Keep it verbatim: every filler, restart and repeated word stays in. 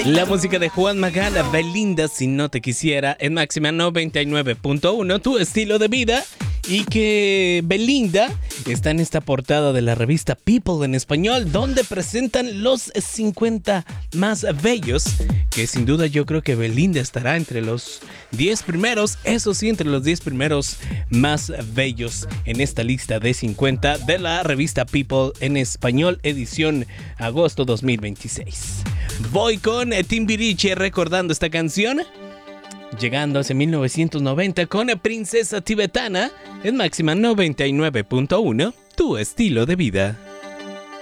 La música de Juan Magana, Belinda, Si no te quisiera, en Máxima noventa y nueve punto uno, tu estilo de vida. Y que Belinda está en esta portada de la revista People en español, donde presentan los cincuenta más bellos, que sin duda yo creo que Belinda estará entre los diez primeros, eso sí, entre los diez primeros más bellos en esta lista de cincuenta de la revista People en español, edición agosto dos mil veintiséis. Voy con Timbiriche recordando esta canción, llegando hacia mil novecientos noventa con Princesa Tibetana en Máxima noventa y nueve punto uno, tu estilo de vida.